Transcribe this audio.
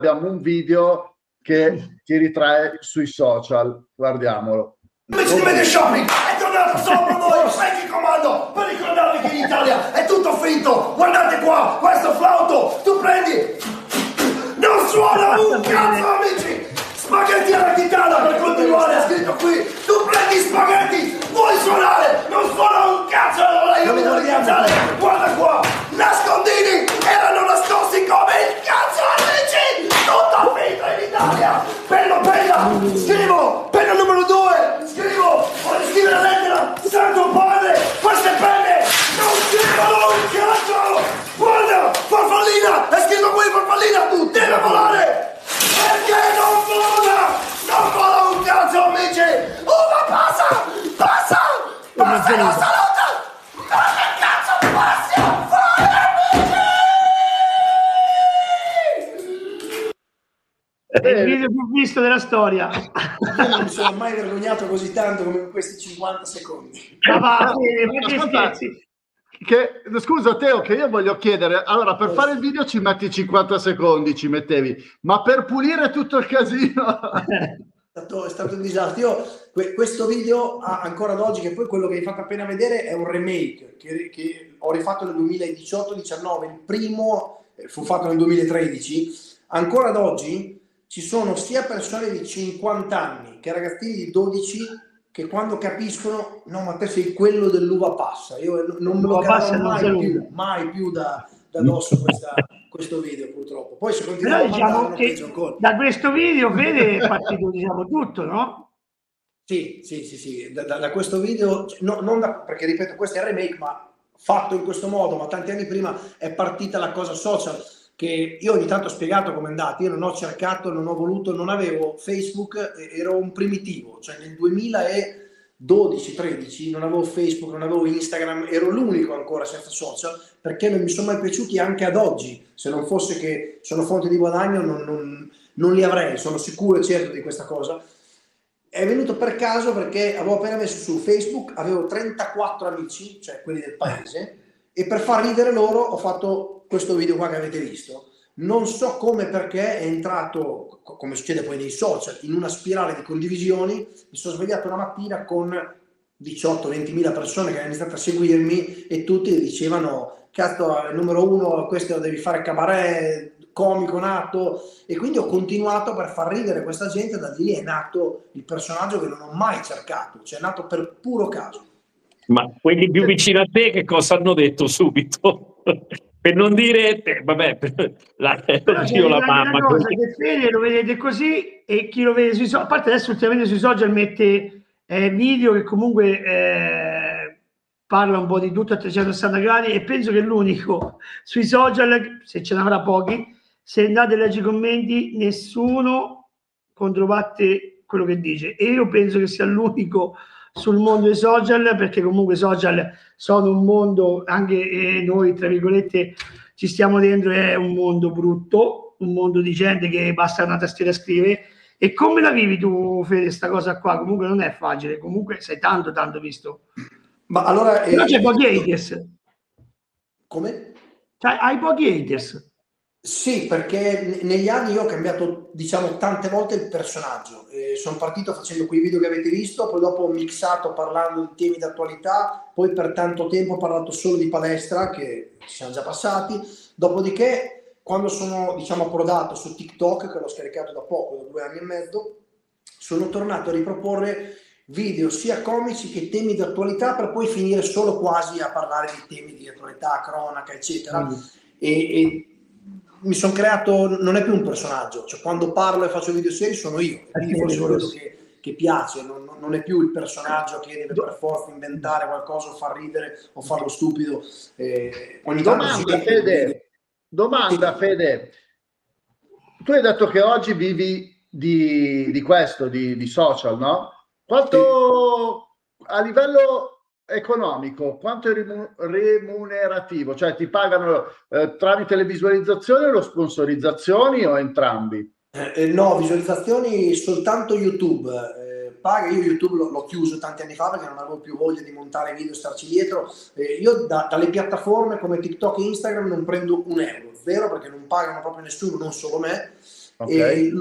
abbiamo un video che ti ritrae sui social, guardiamolo. Amici di Media Shopping, è tornato sopra voi, sai chi comando, per ricordarvi che in Italia è tutto finto. Guardate qua, questo flauto, tu prendi, non suona un cazzo amici, spaghetti alla chitarra per continuare, è scritto qui, tu prendi spaghetti, vuoi suonare, non suona un cazzo, allora io mi devo rialzare, guarda qua, nascondini erano nascosti come il cazzo amici, tutto finto in Italia, bella, scrivo, penna numero 2, scrivo, voglio scrivere la lettera, Santo Padre, queste penne, non scrivono un cazzo, guarda, farfallina, è scritto qui farfallina, deve volare, perché non vola un cazzo amici, ma passa, non saluta, ma che cazzo possiamo fare amici? È il video più visto della storia. Io non mi sono mai vergognato così tanto come in questi 50 secondi. Ma va, ma che scherzi. Scusa Teo, che io voglio chiedere, allora per fare il video ci metti 50 secondi, ci mettevi, ma per pulire tutto il casino è stato un disastro. Io questo video ancora ad oggi, che poi quello che hai fatto appena vedere è un remake che ho rifatto nel 2018-19, il primo fu fatto nel 2013, ancora ad oggi ci sono sia persone di 50 anni che ragazzini di 12 che quando capiscono, no ma te sei quello dell'uva passa, io non me lo caderò mai più da addosso questo video purtroppo. Poi se continuiamo diciamo che da questo video Fede è partito diciamo tutto, no? Sì, da questo video, perché ripeto questo è il remake ma fatto in questo modo, ma tanti anni prima è partita la cosa social, che io ogni tanto ho spiegato come è andata. Io non ho cercato, non ho voluto, non avevo Facebook, ero un primitivo, cioè nel 2012-13 non avevo Facebook, non avevo Instagram, ero l'unico ancora senza social, perché non mi sono mai piaciuti anche ad oggi, se non fosse che sono fonte di guadagno non li avrei, sono sicuro e certo di questa cosa. È venuto per caso perché avevo appena messo su Facebook, avevo 34 amici, cioè quelli del paese, e per far ridere loro ho fatto questo video qua che avete visto. Non so come, perché è entrato, come succede poi nei social, in una spirale di condivisioni. Mi sono svegliato una mattina con 18-20 mila persone che hanno iniziato a seguirmi e tutti dicevano cazzo, numero 1, questo devi fare cabaret, comico nato, e quindi ho continuato per far ridere questa gente. Da lì è nato il personaggio che non ho mai cercato, cioè è nato per puro caso. Ma quelli più vicini a te che cosa hanno detto subito? Per non dire, vabbè, io la mamma. Una cosa, che Fede lo vedete così, e chi lo vede sui social, a parte adesso ultimamente sui social mette video che comunque parla un po' di tutto a 360 gradi, e penso che l'unico sui social, se ce ne avrà pochi, se andate a leggere i commenti, nessuno controbatte quello che dice, e io penso che sia l'unico sul mondo dei social, perché comunque i social sono un mondo, anche noi tra virgolette ci stiamo dentro, è un mondo brutto, un mondo di gente che basta una tastiera a scrivere. E come la vivi tu Fede sta cosa qua? Comunque non è facile, comunque sei tanto visto. Ma allora però c'è pochi haters. Come? Cioè, hai pochi haters. Sì, perché negli anni io ho cambiato, diciamo, tante volte il personaggio. Sono partito facendo quei video che avete visto, poi dopo ho mixato parlando di temi d'attualità, poi per tanto tempo ho parlato solo di palestra, che ci siamo già passati. Dopodiché, quando sono, diciamo, approdato su TikTok, che l'ho scaricato da poco, da 2 anni e mezzo, sono tornato a riproporre video sia comici che temi d'attualità, per poi finire solo quasi a parlare di temi di attualità, cronaca, eccetera. E mi sono creato, non è più un personaggio, cioè quando parlo e faccio video seri sono io, quindi forse quello che piace, non è più il personaggio che deve per forza inventare qualcosa o far ridere o farlo stupido. Ogni Domanda Fede, tu hai detto che oggi vivi di questo, di social, no? Quanto a livello economico, quanto è remunerativo? Cioè ti pagano tramite le visualizzazioni o le sponsorizzazioni o entrambi? No, visualizzazioni soltanto YouTube. Paga, io YouTube l'ho chiuso tanti anni fa perché non avevo più voglia di montare video e starci dietro. Io dalle piattaforme come TikTok e Instagram non prendo un euro, vero, perché non pagano proprio nessuno, non solo me. Ok. E